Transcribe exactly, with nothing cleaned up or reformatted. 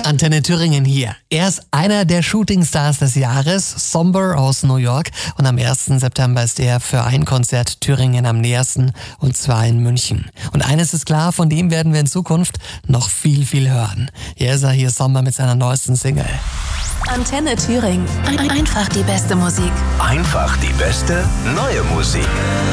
Antenne Thüringen hier. Er ist einer der Shootingstars des Jahres, Somber aus New York. Und am ersten September ist er für ein Konzert Thüringen am nähersten, und zwar in München. Und eines ist klar, von dem werden wir in Zukunft noch viel, viel hören. Hier ist er, hier Somber mit seiner neuesten Single. Antenne Thüringen. Ein- Einfach die beste Musik. Einfach die beste neue Musik.